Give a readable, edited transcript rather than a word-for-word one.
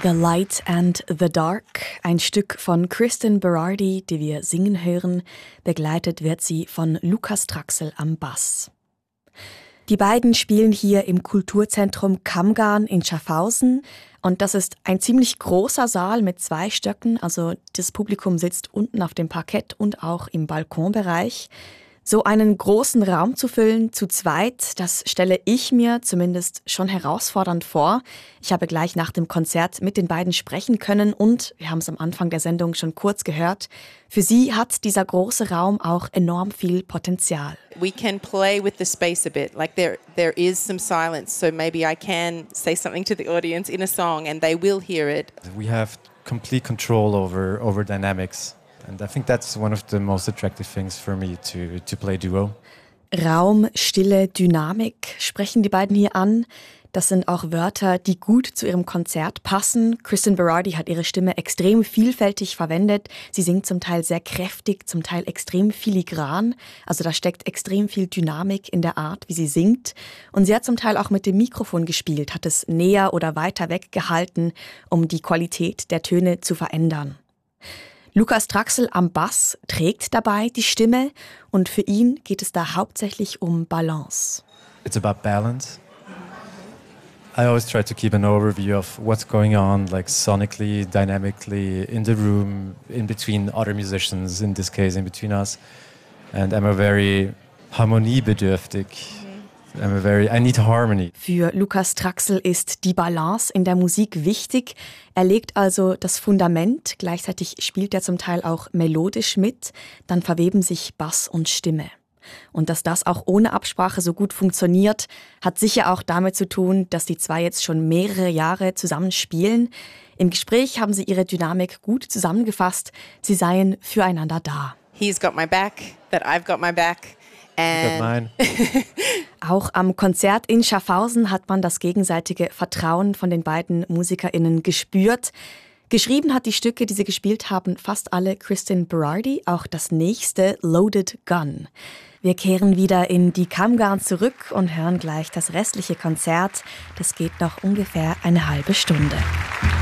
The Light and the Dark, ein Stück von Kristen Berardi, die wir singen hören. Begleitet wird sie von Lukas Traxel am Bass. Die beiden spielen hier im Kulturzentrum Kammgarn in Schaffhausen. Und das ist ein ziemlich großer Saal mit 2 Stöcken. Also das Publikum sitzt unten auf dem Parkett und auch im Balkonbereich. So einen großen Raum zu füllen, zu zweit, das stelle ich mir zumindest schon herausfordernd vor. Ich habe gleich nach dem Konzert mit den beiden sprechen können und, wir haben es am Anfang der Sendung schon kurz gehört, für sie hat dieser große Raum auch enorm viel Potenzial. We can play with the space a bit, like there is some silence, so maybe I can say something to the audience in a song and they will hear it. We have complete control over dynamics. And I think that's one of the most attractive things for me to play duo. Raum, Stille, Dynamik sprechen die beiden hier an. Das sind auch Wörter, die gut zu ihrem Konzert passen. Kristen Berardi hat ihre Stimme extrem vielfältig verwendet. Sie singt zum Teil sehr kräftig, zum Teil extrem filigran. Also da steckt extrem viel Dynamik in der Art, wie sie singt. Und sie hat zum Teil auch mit dem Mikrofon gespielt, hat es näher oder weiter weg gehalten, um die Qualität der Töne zu verändern. Lukas Traxel am Bass trägt dabei die Stimme und für ihn geht es da hauptsächlich um Balance. It's about balance. I always try to keep an overview of what's going on, like sonically, dynamically, in the room, in between other musicians, in this case, in between us. And I'm a very harmoniebedürftig. I need harmony. Für Lukas Traxel ist die Balance in der Musik wichtig. Er legt also das Fundament, gleichzeitig spielt er zum Teil auch melodisch mit, dann verweben sich Bass und Stimme. Und dass das auch ohne Absprache so gut funktioniert, hat sicher auch damit zu tun, dass die zwei jetzt schon mehrere Jahre zusammen spielen. Im Gespräch haben sie ihre Dynamik gut zusammengefasst. Sie seien füreinander da. He's got my back, that I've got my back. Auch am Konzert in Schaffhausen hat man das gegenseitige Vertrauen von den beiden MusikerInnen gespürt. Geschrieben hat die Stücke, die sie gespielt haben, fast alle Kristen Berardi, auch das nächste Loaded Gun. Wir kehren wieder in die Kammgarn zurück und hören gleich das restliche Konzert. Das geht noch ungefähr eine halbe Stunde.